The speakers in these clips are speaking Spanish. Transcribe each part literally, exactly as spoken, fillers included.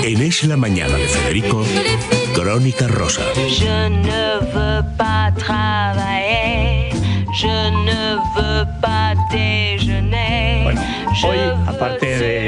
En Es la Mañana de Federico, Crónica Rosa. Je ne veux pas travailler, je ne veux pas déjeuner. Bueno, hoy, aparte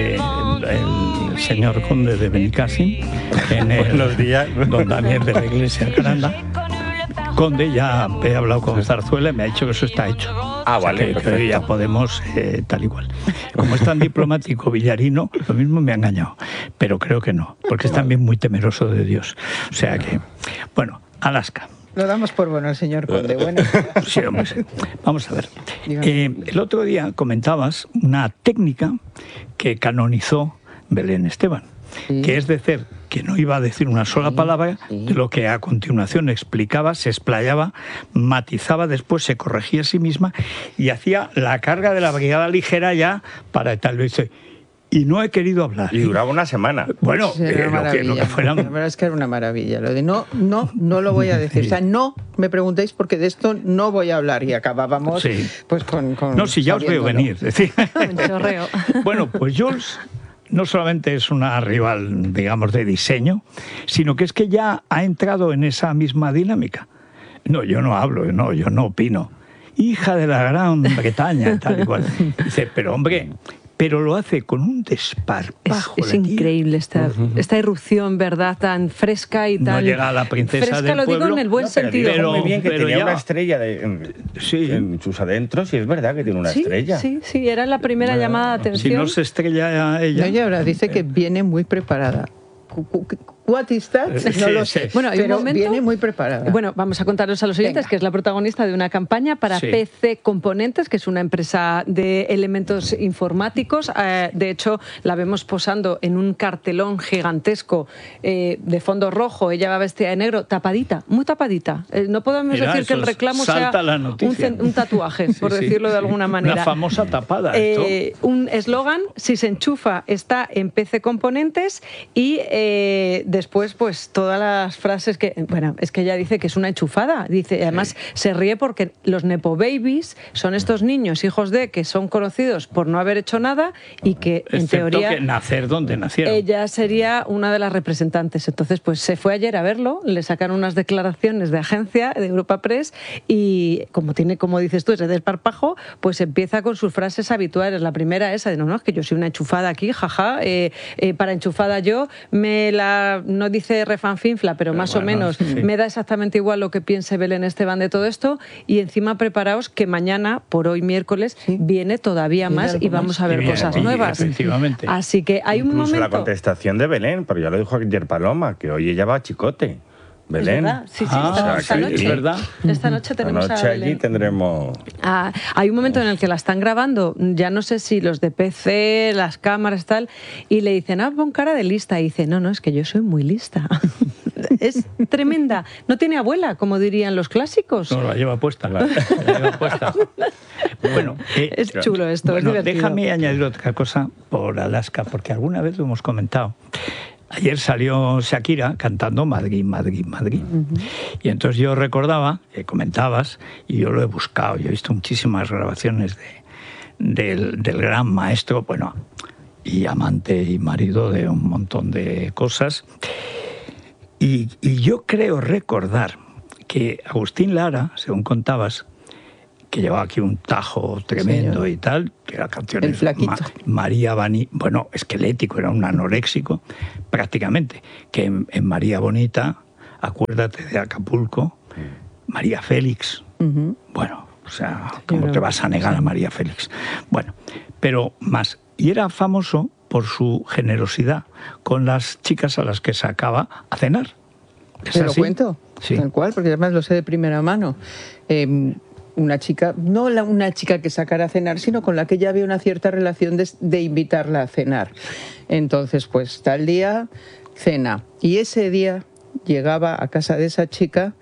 del señor conde de Benicàssim, en el, Buenos días. don Daniel de la Iglesia Granda, conde, ya he hablado con Zarzuela y me ha dicho que eso está hecho. Ah, vale, o sea, que, que hoy ya podemos eh, tal y cual. Como es tan diplomático Villarino, lo mismo me ha engañado, pero creo que no, porque es también muy temeroso de Dios. O sea que, bueno, Alaska. Lo damos por bueno al señor conde. Bueno. Sí, hombre, sí. Vamos a ver. Eh, el otro día comentabas una técnica que canonizó Belén Esteban, sí. que es decir, que no iba a decir una sola sí, palabra sí. de lo que a continuación explicaba, se explayaba, matizaba, después se corregía a sí misma y hacía la carga de la brigada ligera ya para tal vez... Y no he querido hablar. Y duraba una semana. Bueno, sí, era eh, lo, que, lo que fuera... La verdad es que era una maravilla. Lo de no, no, no lo voy a decir. Sí. O sea, no me preguntéis porque de esto no voy a hablar. Y acabábamos sí. pues con, con... No, si ya os veo venir. Decir. Chorreo. Bueno, pues Jules no solamente es una rival, digamos, de diseño, sino que es que ya ha entrado en esa misma dinámica. No, yo no hablo, no, yo no opino. Hija de la Gran Bretaña, tal y cual. Dice, pero hombre... pero lo hace con un desparpajo. Es, es increíble esta, uh-huh. esta irrupción, ¿verdad? Tan fresca y tan... No llega a la princesa fresca, del lo pueblo. Digo en el buen no, pero sentido. Pero muy bien que pero tenía ya... una estrella de, en, sí. en sus adentros, y es verdad que tiene una sí, estrella. Sí, sí, era la primera bueno, llamada de atención. Si no se estrella ella... No, ella ahora dice que viene muy preparada. What is that? No lo sé. Bueno, hay pero un momento, viene muy preparada. Bueno, vamos a contaros a los oyentes Venga. que es la protagonista de una campaña para sí. P C Componentes, que es una empresa de elementos informáticos. Eh, de hecho, la vemos posando en un cartelón gigantesco eh, de fondo rojo. Ella va vestida de negro, tapadita, muy tapadita. Eh, no podemos Mira, decir que el reclamo sea un, un tatuaje, por sí, decirlo sí, de alguna sí. manera. Una famosa tapada. Eh, un eslogan, si se enchufa, está en P C Componentes y... Eh, después, pues, todas las frases que... Bueno, es que ella dice que es una enchufada. Dice, además, sí. se ríe porque los nepo babies son estos niños, hijos de, que son conocidos por no haber hecho nada y que, en Excepto teoría... que nacer donde nacieron. Ella sería una de las representantes. Entonces, pues, se fue ayer a verlo, le sacaron unas declaraciones de agencia, de Europa Press, y como tiene, como dices tú, ese desparpajo, pues empieza con sus frases habituales. La primera esa de, no, no, es que yo soy una enchufada aquí, jaja, eh, eh, para enchufada yo me la... No dice refanfinfla, pero, pero más bueno, o menos sí. me da exactamente igual lo que piense Belén Esteban de todo esto. Y encima preparaos que mañana, por hoy miércoles, sí. viene todavía sí, más y vamos más. a ver viene, cosas viene, nuevas. Efectivamente. Así que hay Incluso un momento... la contestación de Belén, pero ya lo dijo ayer Paloma, que hoy ella va a Chicote. Belén. ¿Es verdad? Sí, sí, ah, esta, esta noche. ¿Es verdad? Esta noche tenemos Esta noche a Belén. allí tendremos... Ah, hay un momento en el que la están grabando, ya no sé si los de P C, las cámaras, tal, y le dicen, ah, pon cara de lista. Y dice, no, no, es que yo soy muy lista. Es tremenda. No tiene abuela, como dirían los clásicos. No, la lleva puesta. La, la lleva puesta. Bueno, eh, es chulo esto. Bueno, es déjame añadir otra cosa por Alaska, porque alguna vez lo hemos comentado. Ayer salió Shakira cantando Madrid, Madrid, Madrid. Uh-huh. Y entonces yo recordaba, que comentabas, y yo lo he buscado, yo he visto muchísimas grabaciones de, del, del gran maestro, bueno, y amante y marido de un montón de cosas. Y, y yo creo recordar que Agustín Lara, según contabas, que llevaba aquí un tajo tremendo sí, y tal, que era canciones Ma- María Bani, bueno, esquelético, era un anoréxico, prácticamente, que en, en María Bonita, acuérdate de Acapulco, María Félix, uh-huh. bueno, o sea, ¿cómo sí, te vas a negar sí. a María Félix? Bueno, pero más, y era famoso por su generosidad con las chicas a las que sacaba a cenar. ¿Te lo cuento? Sí. Tal cual, porque además lo sé de primera mano. Eh, Una chica, no la, una chica que sacara a cenar, sino con la que ya había una cierta relación de, de invitarla a cenar. Entonces, pues tal día, cena. Y ese día llegaba a casa de esa chica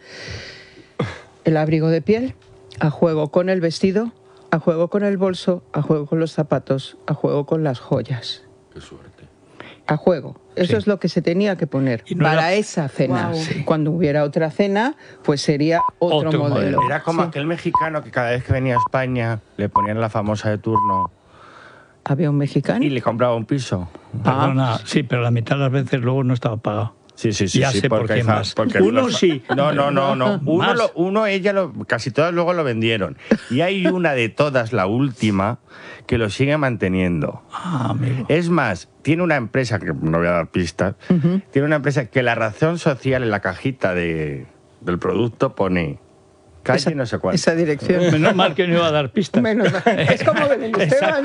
el abrigo de piel, a juego con el vestido, a juego con el bolso, a juego con los zapatos, a juego con las joyas. Qué suerte. A juego. Eso sí. es lo que se tenía que poner no para era... esa cena. Wow. Sí. Cuando hubiera otra cena, pues sería otro, otro modelo. modelo. Era como sí. aquel mexicano que cada vez que venía a España le ponían la famosa de turno. ¿Había un mexicano? Y le compraba un piso. Perdona, ah. sí, pero la mitad de las veces luego no estaba pagado. Sí, sí, sí. Ya sí, sé por qué más. Uno los... sí. No, no, no, no. Uno, lo, uno ella, lo, casi todas luego lo vendieron. Y hay una de todas, la última, que lo sigue manteniendo. Ah, amigo. Es más, tiene una empresa, que no voy a dar pistas, uh-huh. tiene una empresa que la razón social en la cajita de, del producto pone... Calle esa, no sé cuál. Esa dirección. Menos mal que no iba a dar pistas. Menos mal. Es como Belén Esteban.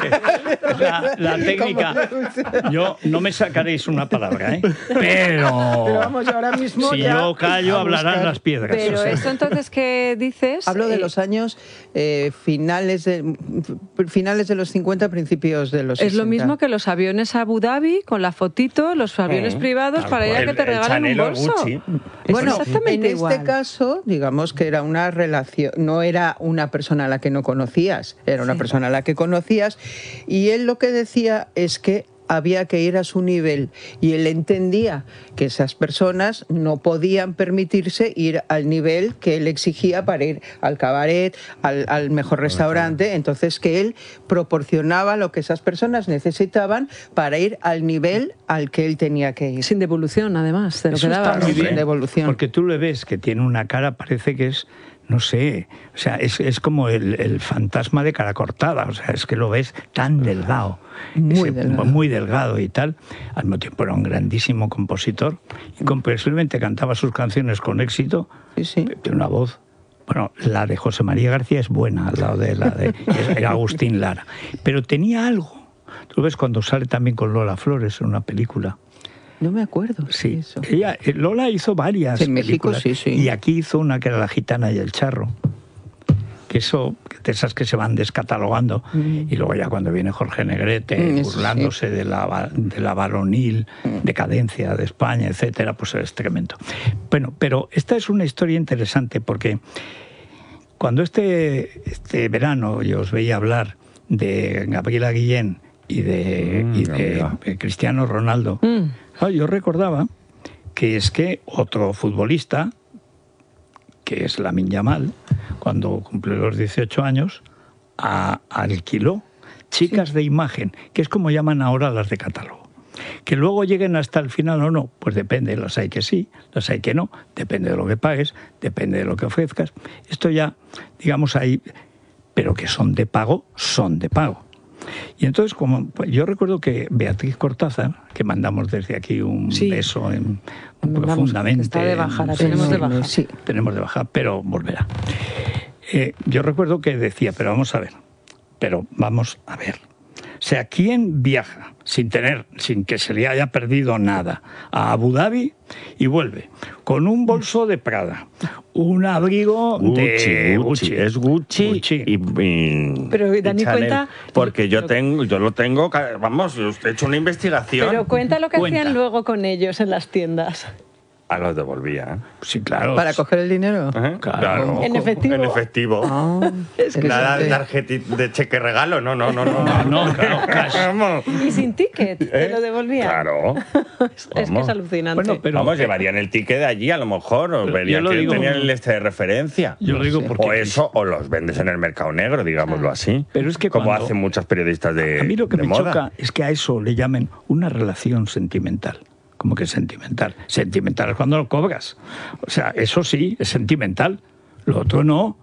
La, la técnica. Yo no me sacaréis una palabra, ¿eh? Pero. Pero vamos, ahora mismo. Si ya yo callo, hablarán las piedras. Pero o sea. esto entonces que dices. Hablo de eh, los años eh, finales, de, finales de los cincuenta, principios de los Es sesenta. lo mismo que los aviones a Abu Dhabi con la fotito, los aviones eh, privados claro, para ir a que te regalen un bolso. Gucci. Bueno, exactamente en igual. este caso, digamos que era una relación, no era una persona a la que no conocías, era una sí. persona a la que conocías, y él lo que decía es que había que ir a su nivel, y él entendía que esas personas no podían permitirse ir al nivel que él exigía para ir al cabaret, al, al mejor restaurante, entonces que él proporcionaba lo que esas personas necesitaban para ir al nivel al que él tenía que ir. Sin devolución, además, de lo Eso que daba. Está muy bien, sin devolución. Porque tú le ves que tiene una cara, parece que es... No sé, o sea, es, es como el, el fantasma de cara cortada, o sea, es que lo ves tan delgado, muy, ese, delgado. muy delgado y tal. Al mismo tiempo era un grandísimo compositor y posiblemente cantaba sus canciones con éxito, sí, sí. de una voz. Bueno, la de José María García es buena, al lado de la de era Agustín Lara, pero tenía algo. Tú ves cuando sale también con Lola Flores en una película. No me acuerdo. Sí, eso. Ella, Lola hizo varias en películas. México, sí, sí. Y aquí hizo una que era La gitana y el charro. Que eso, de esas que se van descatalogando. Mm. Y luego ya cuando viene Jorge Negrete, mm, burlándose sí. de, la, de la varonil mm. decadencia de España, etcétera, pues es tremendo. Bueno, pero esta es una historia interesante porque cuando este, este verano yo os veía hablar de Gabriela Guillén y de, mm, y de eh, Cristiano Ronaldo, mm. yo recordaba que es que otro futbolista, que es Lamine Yamal, cuando cumplió los dieciocho años, a, alquiló chicas sí. de imagen, que es como llaman ahora las de catálogo. Que luego lleguen hasta el final o no, pues depende, los hay que sí, los hay que no, depende de lo que pagues, depende de lo que ofrezcas. Esto ya, digamos, ahí, pero que son de pago, son de pago. Y entonces, como pues yo recuerdo que Beatriz Cortázar, que mandamos desde aquí un sí. beso en, profundamente... Está de baja, la tenemos de baja. Sí, tenemos de baja, pero volverá. Eh, yo recuerdo que decía, pero vamos a ver, pero vamos a ver. O sea, ¿quién viaja sin tener, sin que se le haya perdido nada, a Abu Dhabi y vuelve con un bolso de Prada, un abrigo Gucci, de Gucci, Gucci, es Gucci, Gucci. Y, y, pero Dani y cuenta, porque yo tengo, yo lo tengo, vamos, yo he hecho una investigación. Pero cuenta lo que Cuenta. hacían luego con ellos en las tiendas. A los devolvía. Sí, claro. ¿Para coger el dinero? ¿Eh? Claro. Claro. En efectivo. En efectivo. Oh, es que Nada sí. de tarjeta de cheque regalo, no, no, no, no. No, no, claro, cash. Y sin ticket, ¿Eh? te lo devolvían. Claro. es, es que es alucinante. Bueno, pero, Vamos, llevarían el ticket de allí a lo mejor, o verían que digo, tenían el este de referencia. Yo lo digo porque... O eso, o los vendes en el mercado negro, digámoslo así. Pero es que como cuando, hacen muchos periodistas de A mí lo que de me moda. choca es que a eso le llamen una relación sentimental. Como que sentimental. Sentimental es cuando lo cobras. O sea, eso sí, es sentimental. Lo otro no.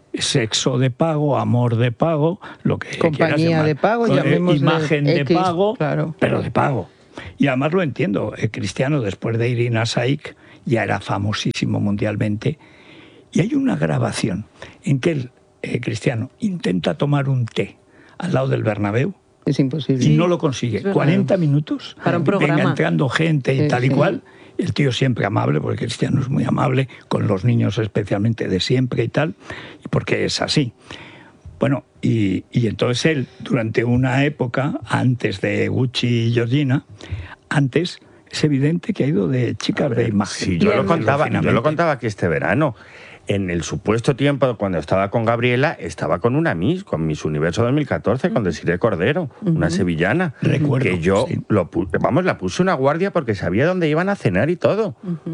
Sexo de pago, amor de pago, lo que compañía de pago, llamémosle imagen de X, pago, claro. pero de pago. Y además lo entiendo. El Cristiano, después de Irina Shayk, ya era famosísimo mundialmente. Y hay una grabación en que el eh, Cristiano intenta tomar un té al lado del Bernabéu. Es imposible. Y no lo consigue. cuarenta minutos. Para un programa. Venga entrando gente y sí, tal y sí. cual. El tío siempre amable, porque Cristiano es muy amable, con los niños especialmente de siempre y tal, porque es así. Bueno, y, y entonces él, durante una época, antes de Gucci y Georgina, antes es evidente que ha ido de chicas de imagen. Sí, yo lo, contaba, yo lo contaba aquí este verano. En el supuesto tiempo, cuando estaba con Gabriela, estaba con una Miss, con Miss Universo dos mil catorce, con Desiree Cordero, uh-huh. una sevillana. Recuerdo, que yo, sí. lo, vamos, la puse una guardia porque sabía dónde iban a cenar y todo. Uh-huh.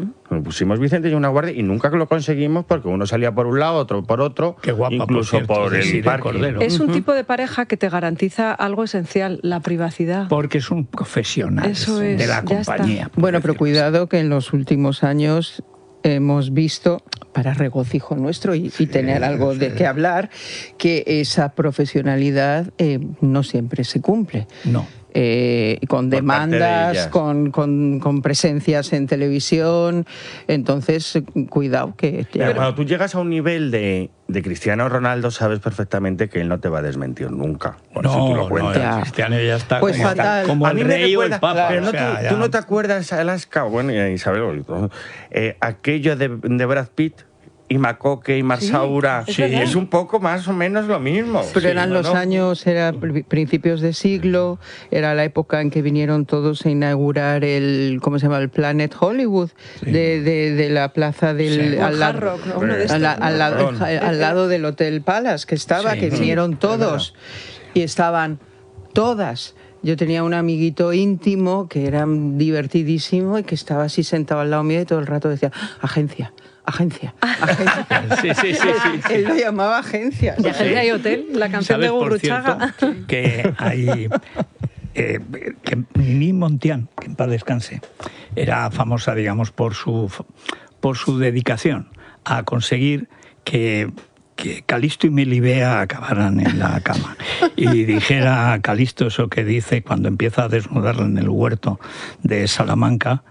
pusimos Vicente y una guardia y nunca lo conseguimos porque uno salía por un lado, otro por otro, Qué guapa, incluso por, cierto, por el parque. Cordero. Es un tipo de pareja que te garantiza algo esencial, la privacidad. Porque es un profesional Eso es, de la ya compañía. está. Bueno, pero cuidado que en los últimos años hemos visto, para regocijo nuestro y, y tener algo de qué hablar, que esa profesionalidad eh, no siempre se cumple. No. Eh, con Por parte de demandas, ellas. con, con, con presencias en televisión. Entonces, cuidado que... Pero cuando tú llegas a un nivel de, de Cristiano Ronaldo, sabes perfectamente que él no te va a desmentir nunca. Bueno, No, si tú lo no, cuentas. el Cristiano ya está Pues como, fatal. como A el mí me rey o el recuerda- papa. pero no, o sea, tú, ya- tú no te acuerdas, Alaska, bueno, y Isabel, eh, aquello de, de Brad Pitt y Macoque y Marsaura, es verdad. es un poco más o menos lo mismo. Pero Sí, eran ¿no? los años, era pri- principios de siglo, era la época en que vinieron todos a inaugurar el, ¿cómo se llama? El Planet Hollywood, Sí. de, de, de la plaza del... Sí. O al, el lado, Hard Rock, ¿no? Uno de al, estos, la- ¿no? al lado, Perdón. al lado del Hotel Palace, que estaba, Sí. que Sí, vinieron es todos. Y estaban todas. Yo tenía un amiguito íntimo que era divertidísimo y que estaba así sentado al lado mío y todo el rato decía, agencia, agencia, agencia. Sí, sí, sí, sí, sí. Él lo llamaba agencia. De Agencia y Hotel, la canción de ¿Sabes, por Gurruchaga. cierto, que hay... Eh, que Nini Montián, que en paz descanse, era famosa, digamos, por su, por su dedicación a conseguir que, que Calisto y Melibea acabaran en la cama. Y dijera a Calisto eso que dice cuando empieza a desnudarla en el huerto de Salamanca.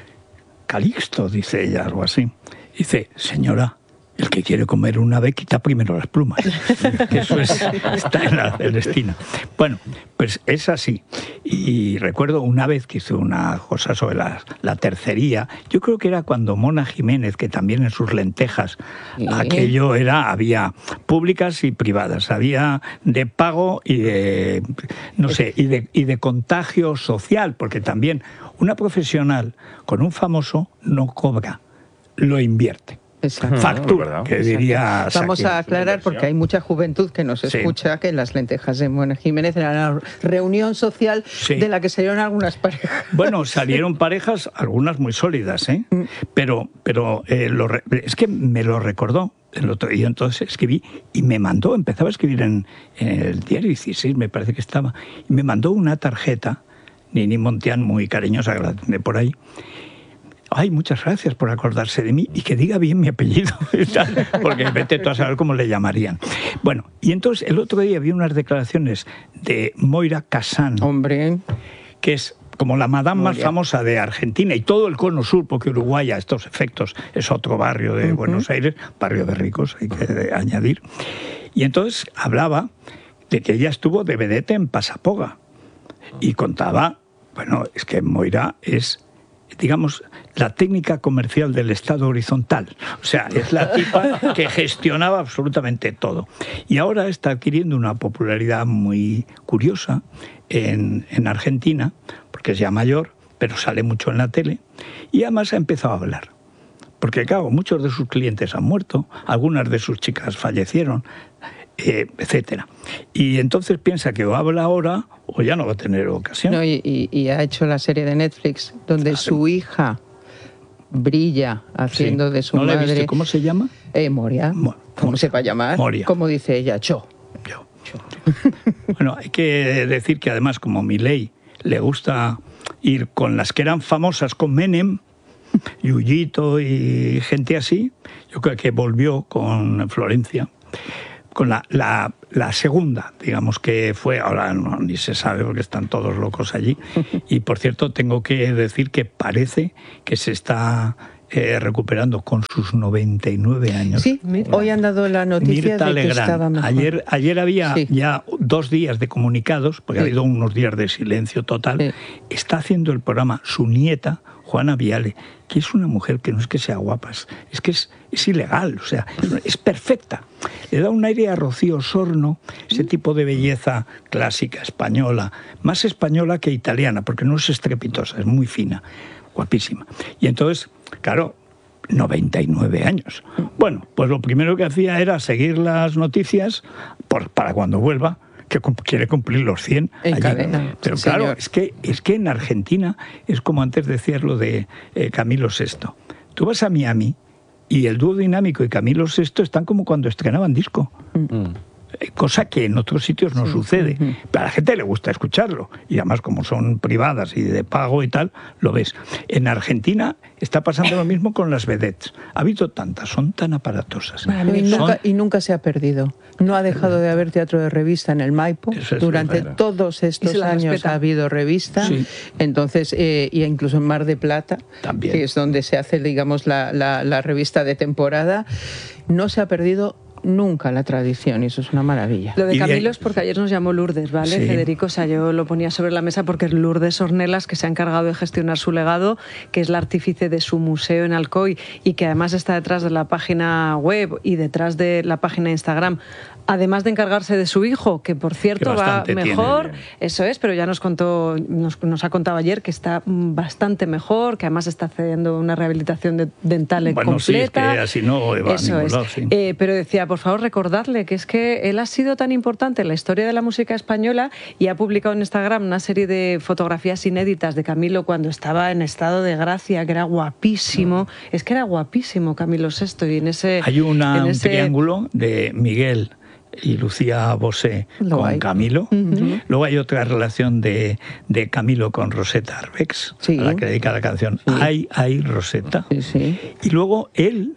Calixto, dice ella, algo así. Dice, señora, el que quiere comer un ave quita primero las plumas. Que eso es, está en la Celestina. Bueno, pues es así. Y recuerdo una vez que hizo una cosa sobre la, la tercería. Yo creo que era cuando Mona Jiménez, que también en sus lentejas, Sí. aquello era, había públicas y privadas, había de pago y de, no sé, y de, y de contagio social, porque también una profesional con un famoso no cobra, lo invierte. Exacto. Factura, ¿verdad? que diría Vamos Saquín. a aclarar, porque hay mucha juventud que nos Sí. escucha, que las lentejas de Mona Jiménez era una reunión social Sí. de la que salieron algunas parejas. Bueno, salieron parejas, algunas muy sólidas, ¿eh? Pero, pero eh, lo re- es que me lo recordó el otro día, entonces escribí y me mandó, empezaba a escribir en, en el diario dieciséis, me parece que estaba, y me mandó una tarjeta, Nini Montián, muy cariñosa, que la tendré por ahí. Ay, muchas gracias por acordarse de mí y que diga bien mi apellido, porque vete tú a saber cómo le llamarían. Bueno, y entonces el otro día vi unas declaraciones de Moira Casán, Hombre, que es como la madame más Moria. famosa de Argentina y todo el cono sur, porque Uruguay a estos efectos es otro barrio de Buenos Aires, barrio de ricos, hay que añadir. Y entonces hablaba de que ella estuvo de vedette en Pasapoga y contaba, bueno, es que Moira es, digamos, la técnica comercial del Estado horizontal. O sea, es la tipa que gestionaba absolutamente todo. Y ahora está adquiriendo una popularidad muy curiosa en, en Argentina, porque es ya mayor, pero sale mucho en la tele, y además ha empezado a hablar. Porque, claro, muchos de sus clientes han muerto, algunas de sus chicas fallecieron, eh, etcétera. Y entonces piensa que o habla ahora o ya no va a tener ocasión. no, y, y- y ha hecho la serie de Netflix donde su hija brilla haciendo Sí. de su ¿No la he madre. visto? ¿Cómo se llama? Eh, Moria, Mo- como Moria. se va a llamar, Moria. como dice ella, Cho. Yo. Bueno, hay que decir que además, como Milei le gusta ir con las que eran famosas con Menem, Yuyito y gente así, yo creo que volvió con Florencia, con la, la, la segunda, digamos que fue, ahora no, ni se sabe porque están todos locos allí. Y por cierto, tengo que decir que parece que se está eh, recuperando con sus noventa y nueve años. Sí, hoy han dado la noticia Mirta de que Legrand. estaba mejor. Ayer, ayer había Sí. ya dos días de comunicados, porque ha Sí. habido unos días de silencio total. Sí. Está haciendo el programa su nieta, Juana Viale, que es una mujer que no es que sea guapa, es, es que es, es ilegal, o sea, es perfecta. Le da un aire a Rocío Sorno, ese tipo de belleza clásica, española, más española que italiana, porque no es estrepitosa, es muy fina, guapísima. Y entonces, claro, noventa y nueve años. Bueno, pues lo primero que hacía era seguir las noticias por, para cuando vuelva, que cum- quiere cumplir los cien. En allí. cadena, Pero sí, claro, señor. es que, es que en Argentina es como antes decías lo de eh, Camilo sexto. tú vas a Miami y el dúo dinámico y Camilo Sesto están como cuando estrenaban disco. Mm. Cosa que en otros sitios no sí. sucede. Uh-huh. Pero a la gente le gusta escucharlo. Y además, como son privadas y de pago y tal, lo ves. En Argentina está pasando lo mismo con las vedettes. Ha habido tantas, son tan aparatosas. Bueno, y, son... nunca, y nunca se ha perdido. No ha dejado de haber teatro de revista en el Maipo. Durante todos estos años respeta. ha habido revista. Sí. Entonces, eh, y incluso en Mar de Plata, También. que es donde se hace, digamos, la, la, la revista de temporada, no se ha perdido nunca la tradición, y eso es una maravilla. Lo de Camilo es porque ayer nos llamó Lourdes, ¿vale? Sí. Federico, o sea, yo lo ponía sobre la mesa porque es Lourdes Ornelas, que se ha encargado de gestionar su legado, que es la artífice de su museo en Alcoy y que además está detrás de la página web y detrás de la página de Instagram, además de encargarse de su hijo, que por cierto va mejor, tiene, eso es, pero ya nos contó, nos, nos ha contado ayer que está bastante mejor, que además está accediendo a una rehabilitación de, dental bueno, completa. Sí, es que así no va eso a ningún es. lado, sí. eh, pero decía, por favor, recordarle que es que él ha sido tan importante en la historia de la música española y ha publicado en Instagram una serie de fotografías inéditas de Camilo cuando estaba en estado de gracia, que era guapísimo. No. Es que era guapísimo Camilo Sesto. Y en ese, Hay una, en un ese... triángulo de Miguel y Lucía Bosé Lo con hay. Camilo. Uh-huh. Luego hay otra relación de, de Camilo con Rosetta Arbex, sí. a la que dedica la canción sí. Ay, ay, Rosetta. Sí, sí. Y luego él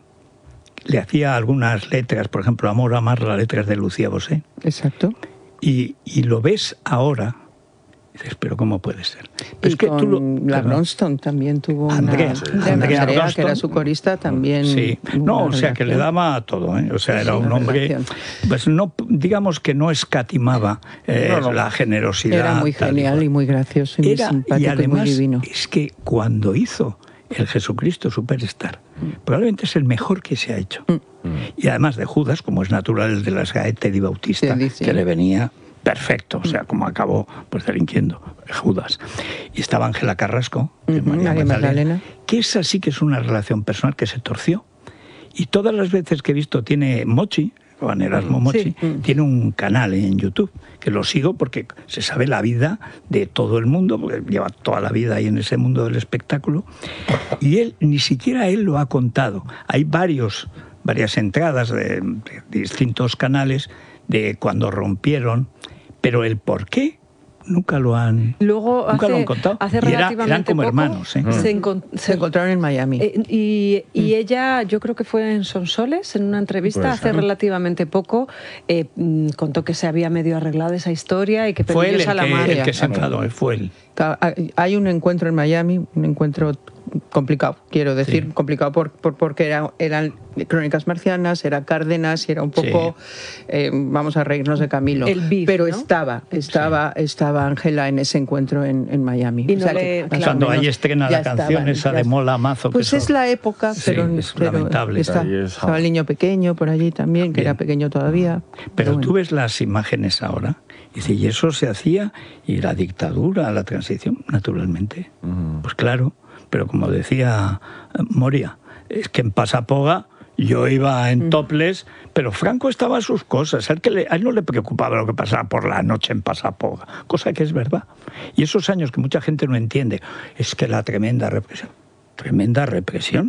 le hacía algunas letras, por ejemplo, Amor, Amar, las letras de Lucía Bosé. Exacto. Y, y lo ves ahora, y dices, pero ¿cómo puede ser? Y es que con tú lo, la Bronston también tuvo Andrea, una... sí. Andrea, Andrea, Andrea Bronston, que era su corista, también... Sí, no, o sea, que le daba todo, ¿eh? O sea, era un hombre... Pues no, digamos que no escatimaba eh, no, no. la generosidad. Era muy genial y, y muy gracioso y era, muy simpático y, además, y muy divino. Es que cuando hizo el Jesucristo Superstar, mm. probablemente es el mejor que se ha hecho. Mm. Y además de Judas, como es natural, el de las Gaete Di Bautista, sí, sí. que le venía... perfecto, o sea, como acabó pues delinquiendo Judas. Y estaba Ángela Carrasco, uh-huh, María, María Magdalena, que esa sí que es una relación personal que se torció. Y todas las veces que he visto, tiene Mochi, Juan Erasmo Mochi, sí. tiene un canal en YouTube, que lo sigo porque se sabe la vida de todo el mundo, porque lleva toda la vida ahí en ese mundo del espectáculo, y él, ni siquiera él lo ha contado. Hay varios, varias entradas de, de distintos canales de cuando rompieron, pero el por qué nunca lo han, Luego, nunca hace, lo han contado. Hace y era, relativamente eran como poco, hermanos. ¿eh? Se, encont- se encontraron en Miami. Eh, y, y mm. ella, yo creo que fue en Sonsoles, en una entrevista pues, hace ¿no? relativamente poco, eh, contó que se había medio arreglado esa historia y que fue él el, a la que, madre. el que se enfadó, fue él. Hay un encuentro en Miami, un encuentro complicado, quiero decir, sí. complicado por, por, porque era, eran Crónicas Marcianas, era Cárdenas y era un poco, sí. eh, vamos a reírnos de Camilo. El beef, pero ¿no? estaba, estaba, sí. estaba Ángela en ese encuentro en, en Miami. Y no o sea, le, que, claro, cuando ahí estrena la canción estaban, esa de Mola Mazo. Pues que es la época, pero, sí, es pero lamentable. Está, estaba el niño pequeño por allí también, que Bien. era pequeño todavía. Pero, pero bueno. tú ves las imágenes ahora. Y dice, y eso se hacía, y la dictadura, la transición, naturalmente. Uh-huh. Pues claro, pero como decía Moria, es que en Pasapoga yo iba en uh-huh. topless, pero Franco estaba a sus cosas. A él, que le, a él no le preocupaba lo que pasaba por la noche en Pasapoga, cosa que es verdad. Y esos años que mucha gente no entiende, es que la tremenda represión, tremenda represión,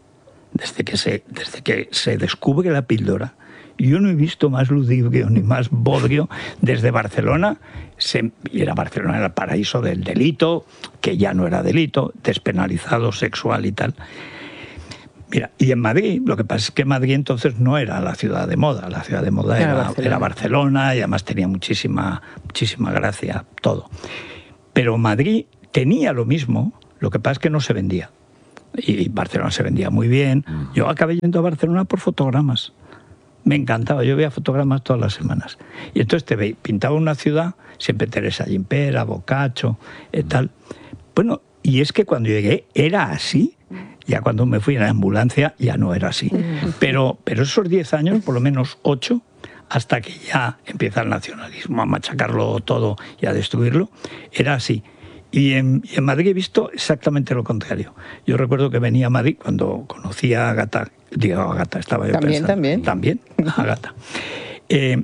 desde que se, desde que se descubre la píldora. Yo no he visto más ludibrio ni más bodrio desde Barcelona. Se, y era Barcelona era el paraíso del delito, que ya no era delito, despenalizado, sexual y tal. Mira, y en Madrid, lo que pasa es que Madrid entonces no era la ciudad de moda. La ciudad de moda era, era, Barcelona. era Barcelona y además tenía muchísima, muchísima gracia, todo. Pero Madrid tenía lo mismo, lo que pasa es que no se vendía. Y Barcelona se vendía muy bien. Yo acabé yendo a Barcelona por fotogramas. Me encantaba, yo veía fotogramas todas las semanas. Y entonces te ve, pintaba una ciudad, siempre Teresa Gimpera, Boccaccio, eh, tal. Bueno, y es que cuando llegué era así. Ya cuando me fui en la ambulancia ya no era así. Pero, pero esos diez años, por lo menos ocho, hasta que ya empieza el nacionalismo a machacarlo todo y a destruirlo, era así. Y en, y en Madrid he visto exactamente lo contrario. Yo recuerdo que venía a Madrid cuando conocía a Agata, digo a Agata, estaba yo ¿También, pensando. También, también. También, Agata. Eh,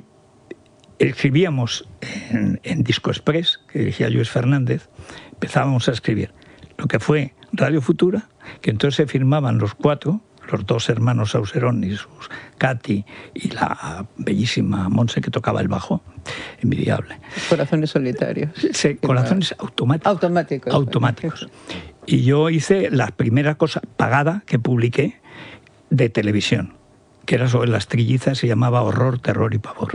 escribíamos en, en Disco Express, que dirigía Luis Fernández, empezábamos a escribir lo que fue Radio Futura que entonces se firmaban los cuatro, los dos hermanos Auserón y sus Katy y la bellísima Monse que tocaba el bajo, envidiable. Corazones solitarios. Sí, corazones automáticos. Automáticos. Automáticos. Y yo hice la primera cosa pagada que publiqué de televisión, que era sobre las trillizas, se llamaba Horror, Terror y Pavor.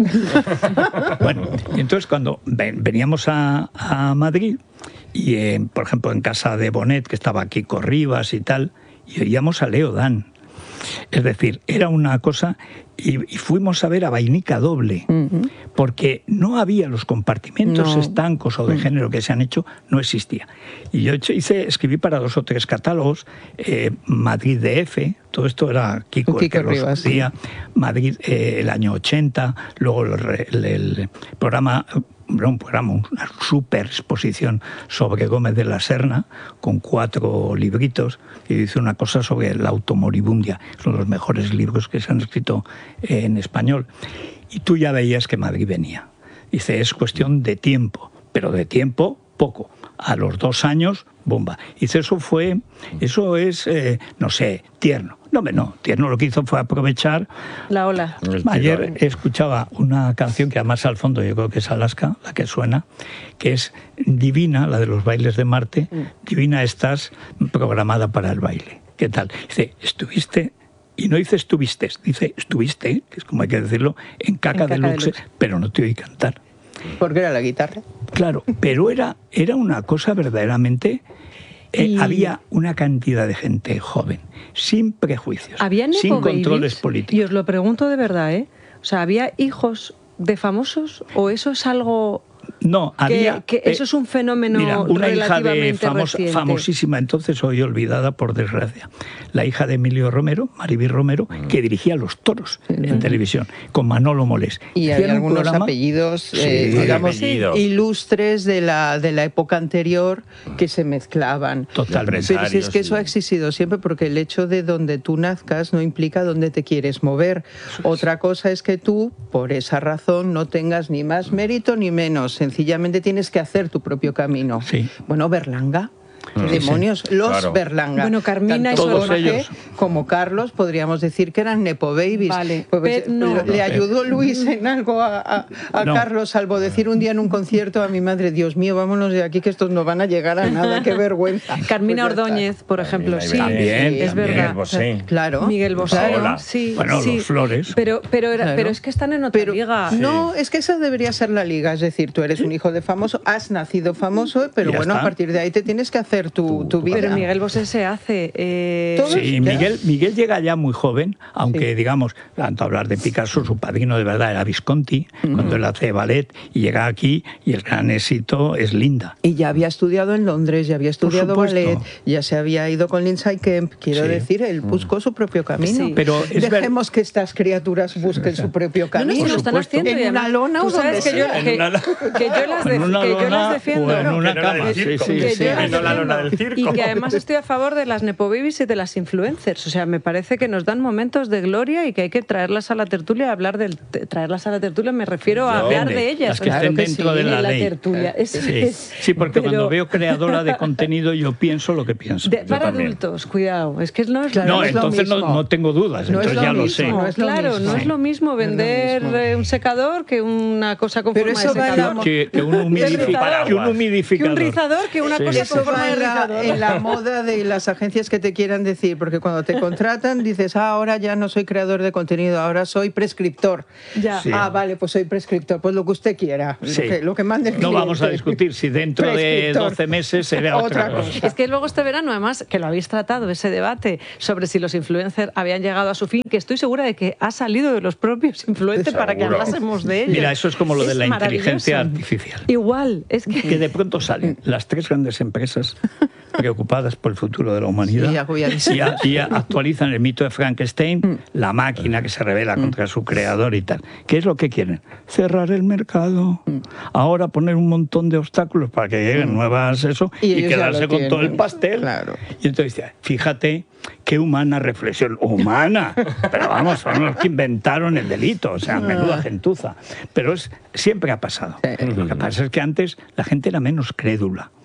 Bueno, y entonces cuando veníamos a, a Madrid, y eh, por ejemplo en casa de Bonet, que estaba aquí Rivas y tal, y oíamos a Leo Dan. Es decir, era una cosa... Y, y fuimos a ver a Vainica Doble, uh-huh. porque no había los compartimentos no. estancos o de género que se han hecho, no existía. Y yo hice, escribí para dos o tres catálogos, eh, Madrid D F, todo esto era Kiko, Kiko el que Rivas, lo hacía, sí. Madrid eh, el año ochenta, luego el, el, el programa... un programa, una super exposición sobre Gómez de la Serna, con cuatro libritos, y dice una cosa sobre la automoribundia, son los mejores libros que se han escrito en español. Y tú ya veías que Madrid venía. Dice, es cuestión de tiempo, pero de tiempo poco. A los dos años, bomba. Dice, eso fue, eso es, eh, no sé, tierno. No, no, tierno lo que hizo fue aprovechar... La ola. Ayer escuchaba una canción que además al fondo yo creo que es Alaska, la que suena, que es Divina, la de los bailes de Marte. Divina, estás programada para el baile. ¿Qué tal? Dice, estuviste... Y no dice estuviste, dice estuviste, que es como hay que decirlo, en Caca, en Caca Deluxe, Deluxe, pero no te oí cantar. Porque era la guitarra. Claro, pero era, era una cosa verdaderamente... Eh, y... Había una cantidad de gente joven, sin prejuicios, sin controles políticos. Y os lo pregunto de verdad, ¿eh? O sea, ¿había hijos de famosos o eso es algo... No, había... Que, que eso es un fenómeno mira, una hija de famosa, reciente. famosísima, entonces hoy olvidada por desgracia, la hija de Emilio Romero, Maribel Romero, mm. que dirigía Los Toros sí, en sí. televisión, con Manolo Molés. Y hay algunos programa, apellidos, sí, eh, digamos, apellido. ilustres de la, de la época anterior que se mezclaban. Totalmente. Pero si es que eso ha existido siempre, porque el hecho de donde tú nazcas no implica dónde te quieres mover. Otra cosa es que tú, por esa razón, no tengas ni más mérito ni menos. Sencillamente tienes que hacer tu propio camino. Sí. Bueno, Berlanga. ¿Qué demonios? Sí, Los claro. Berlanga. Bueno, Carmina Tanto y todos ellos. Como Carlos, podríamos decir que eran nepo babies. Vale, pues, pero no. ¿Le ayudó Luis en algo a, a, a no. Carlos, salvo decir un día en un concierto a mi madre, Dios mío, vámonos de aquí que estos no van a llegar a nada, qué vergüenza? Carmina pues Ordóñez, por ejemplo, sí, también, es también. verdad. Miguel Bosé. Claro. Miguel Bosé, sí. Bueno, sí. los Flores. Pero, pero, era, claro. pero es que están en otra pero, liga. No, sí. es que esa debería ser la liga, es decir, tú eres un hijo de famoso, has nacido famoso, pero ya bueno, está. A partir de ahí te tienes que hacer tu, tu, tu vida. Pero Miguel Bosé se hace. Eh... Sí, Miguel, Miguel llega ya muy joven, aunque sí. digamos, tanto hablar de Picasso, su padrino de verdad era Visconti, uh-huh. cuando él hace ballet, y llega aquí y el gran éxito es Linda. Y ya había estudiado en Londres, ya había estudiado ballet, ya se había ido con Lindsay Kemp, quiero sí. decir, él buscó su propio camino. Sí. Pero es Dejemos ver... que estas criaturas busquen su propio camino. No, no, si lo están haciendo en una lona o donde que yo, que, que yo las, de, que yo las defiendo. O en una no, cama, sí, sí, sí, que sí. yo las no la lona del circo. Y que además estoy a favor de las nepo babies y de las influencers. O sea, me parece que nos dan momentos de gloria y que hay que traerlas a la tertulia, hablar del traerlas a la tertulia, me refiero a hablar de ellas. Las que estén claro que dentro sí, de la, la ley. tertulia. Es, sí. es, sí, porque pero... cuando veo creadora de contenido yo pienso lo que pienso. De, para adultos, cuidado. Es que no es, claro, no, no es entonces lo no, no tengo dudas, no entonces lo ya mismo, lo sé. No es lo claro, mismo. no es lo mismo vender no es lo mismo. un secador que una cosa con pero forma eso de secador. Va que, que, un humidificador, que un humidificador. Que un rizador, que una sí. cosa Eso con forma va de en la, rizador. en la moda de las agencias que te quieran decir, porque cuando te contratan dices, ah, ahora ya no soy creador de contenido, ahora soy prescriptor. Ya. Sí. Ah, vale, pues soy prescriptor, pues lo que usted quiera, Sí. lo, que, lo que mande el No cliente. vamos a discutir si dentro de doce meses será otra, Otra cosa. cosa. Es que luego este verano, además, que lo habéis tratado, ese debate sobre si los influencers habían llegado a su fin, que estoy segura de que ha salido de los propios influencers para que hablásemos de ellos. Mira, eso es como lo de es la inteligencia maravilloso. artificial. Igual, es que... Que de pronto salen las tres grandes empresas preocupadas por el futuro de la humanidad Sí, y, a, y a actualizan el mito de Frankenstein, mm. la máquina que se rebela mm. contra su creador y tal. ¿Qué es lo que quieren? Cerrar el mercado. Mm. Ahora poner un montón de obstáculos para que lleguen mm. nuevas eso y, y quedarse con todo el pastel. Claro. Y entonces, fíjate qué humana reflexión. ¡Humana! Pero vamos, son los que inventaron el delito. O sea, menuda gentuza. Pero es, siempre ha pasado. Sí. Lo que pasa es que antes la gente era menos crédula.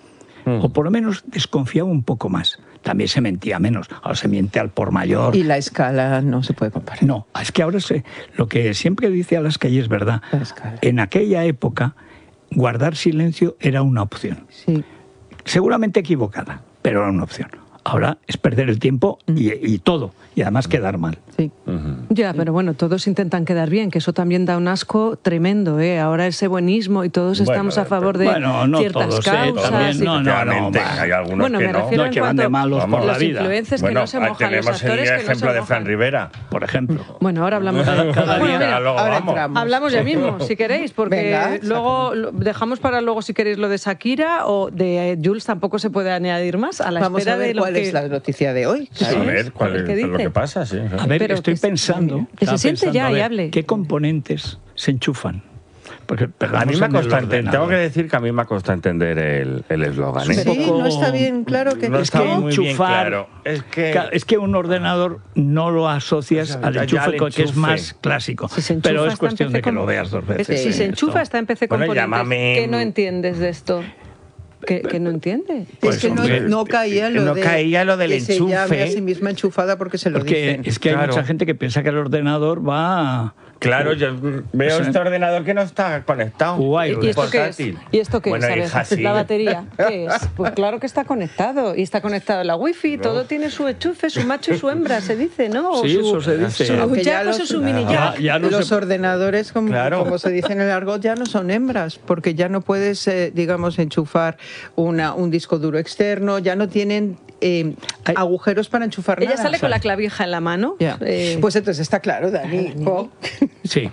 Mm. O por lo menos desconfiaba un poco más. También se mentía menos. Ahora se miente al por mayor. Y la escala no se puede comparar. No, es que ahora se, lo que siempre dice Alaska y es verdad. En aquella época, guardar silencio era una opción. Sí. Seguramente equivocada, pero era una opción. Ahora es perder el tiempo y, y todo, y además quedar mal. Sí. Uh-huh. Ya, pero bueno, todos intentan quedar bien, que eso también da un asco tremendo, ¿eh? Ahora ese buenismo y todos bueno, estamos a favor de bueno, no ciertas todos, causas. ¿eh? También, y... no, no, no, no, hay algunos bueno, que me no. refiero no, en que van de malos Vamos, por la los vida. influencers bueno, que no se mojan, tenemos los actores el que no ejemplo se de mojan. Fran Rivera, por ejemplo. Bueno, ahora hablamos de... Cada bueno, día, mira, luego ahora vamos. entramos. hablamos ya mismo, si queréis, porque Venga, luego lo, dejamos para luego, si queréis, lo de Shakira o de Jules tampoco se puede añadir más a la Vamos espera a ver de lo cuál que... es la noticia de hoy. Sí, a ver cuál a ver es, qué qué es lo dice. que pasa, sí. A ver, Pero estoy que se- pensando... que se estaba siente pensando, ya a y ver, hable. ¿qué componentes se enchufan? Porque A mí pegamos me ha en el costado entender, ordenador. tengo que decir que a mí me ha costado entender el el eslogan. ¿eh? Sí, poco- no está bien claro que... No es está que muy bien enchufar- claro. Es que... Claro, es que un ordenador no lo asocias Pues, al ya enchufe, al que es enchufe. más clásico. Si se enchufa, Pero es está en cuestión P C de que con- lo veas dos veces. Si se eh, enchufa, esto. está en P C Bueno, componentes. llámame- ¿Qué no entiendes de esto? ¿Que, que no entiende? Pues, es que no, hombre, no caía lo no de caía lo del que se llame enchufe. a sí misma enchufada porque se lo Porque dicen. es que hay Claro. mucha gente que piensa que el ordenador va... Claro, yo veo Pues, este ordenador que no está conectado. Guay, ¿Y esto qué es? portátil. ¿Y esto qué Bueno, es? A ver, hija, sí. la batería. ¿Qué es? Pues claro que está conectado. Y está conectado a la wifi. Todo tiene su enchufe, su macho y su hembra, se dice, ¿no? O Sí, su, eso se dice. Su Aunque ya jack o los- su, su mini Ya- jack. ya no Los se- ordenadores, como, Claro. como se dice en el argot, ya no son hembras, porque ya no puedes, eh, digamos, enchufar una, un disco duro externo, ya no tienen eh, Hay- agujeros para enchufar Ella nada. sale con la clavija en la mano. Ya. Eh, Pues entonces está claro, Dani. Oh, Sí.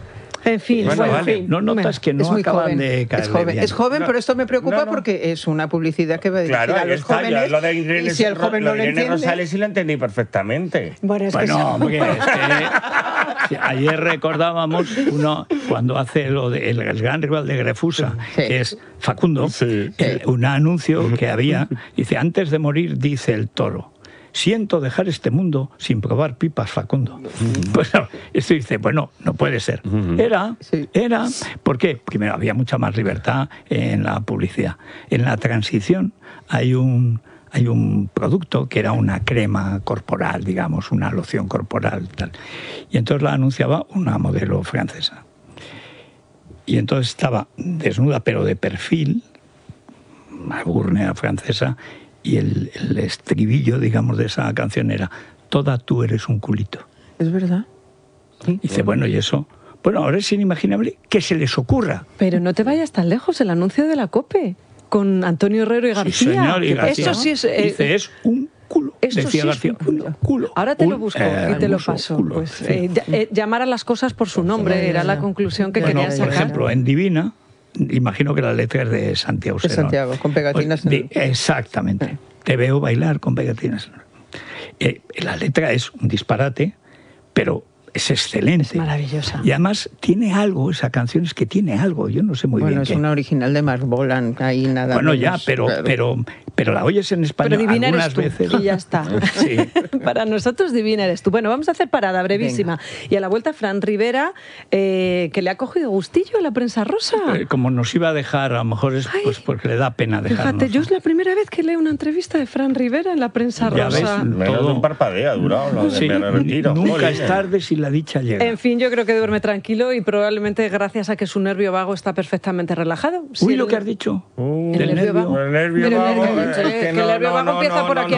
en fin, Bueno, bueno, vale. en fin. No notas que no es muy acaban joven. de Es caerle joven, bien. es joven, No, pero esto me preocupa no, no. porque es una publicidad que va dirigida Claro, a ahí los está, jóvenes. yo lo de Irene, y si el joven lo no de lo Irene entiende... Rosales sí lo entendí perfectamente. Bueno, es que Bueno, sí. porque es que, sí, ayer recordábamos uno cuando hace lo de, el, el gran rival de Grefusa, Sí. que es Facundo, Sí. el- un anuncio que había, dice, antes de morir, dice el toro, siento dejar este mundo sin probar pipas, Facundo. Pues no, esto dice, bueno, no puede ser. Era, Sí. era, ¿por qué? Primero, había mucha más libertad en la publicidad. En la transición hay un... Hay un producto que era una crema corporal, digamos, una loción corporal, tal. Y entonces la anunciaba una modelo francesa. Y entonces estaba desnuda, pero de perfil, una gurnea francesa, y el, el estribillo, digamos, de esa canción era toda tú eres un culito. Es verdad. Y dice, bueno, ¿y eso? Bueno, ahora es inimaginable que se les ocurra. Pero no te vayas tan lejos, el anuncio de la COPE con Antonio Herrero y García. Sí, señor, y García. Eso sí es... eh, Dice, es un culo. Eso Decía sí es García, un culo. culo. Ahora te lo Un busco y te lo hermoso paso. culo. Pues, Sí. eh, ya- eh, llamar a las cosas por su nombre era la conclusión que Bueno, quería por sacar. ejemplo, en Divina, imagino que la letra es de Santiago De Serón. Santiago, con pegatinas Pues, en di- Exactamente. Te veo bailar con pegatinas. Eh, la letra es un disparate, pero es excelente. Es maravillosa. Y además tiene algo, esa canción es que tiene algo, yo no sé muy Bueno, bien es qué. una original de Mark Bolan, ahí nada Bueno, menos, ya, pero, pero, pero la oyes en español Pero divina algunas eres tú, veces. y ya está. Sí. Para nosotros divina eres tú. Bueno, vamos a hacer parada brevísima. Y a la vuelta, Fran Rivera, eh, que le ha cogido gustillo a la prensa rosa. Eh, Como nos iba a dejar, a lo mejor es Ay, pues porque le da pena dejarnos. Fíjate, yo es la primera vez que leo una entrevista de Fran Rivera en la prensa Ya rosa. ves, Menos de todo. un parpadeo ha durado lo de Sí, me retiro. nunca Jolín. es tarde si la dicha llega. En fin, yo creo que duerme tranquilo y probablemente gracias a que su nervio vago está perfectamente relajado. Si Uy, el- lo que has dicho. Uh, el del nervio nervio. vago. El nervio Pero el vago, nervio, es eh, que que el no, nervio no, vago no, empieza no, por no, aquí